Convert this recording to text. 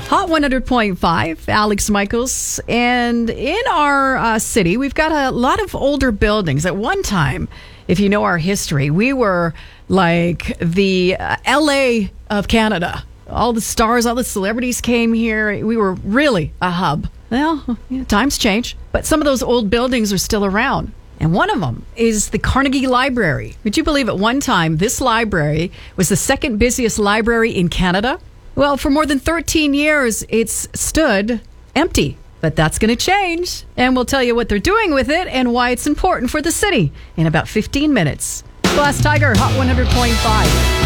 Hot 100.5, Alex Michaels. And in our city, we've got a lot of older buildings. At one time, if you know our history, we were like the LA of Canada. All the stars, all the celebrities came here. We were really a hub. Well, times change, but some of those old buildings are still around. And one of them is the Carnegie Library. Would you believe at one time this library was the second busiest library in Canada? Well, for more than 13 years, it's stood empty. But that's going to change. And we'll tell you what they're doing with it and why it's important for the city in about 15 minutes. Glass Tiger, Hot 100.5.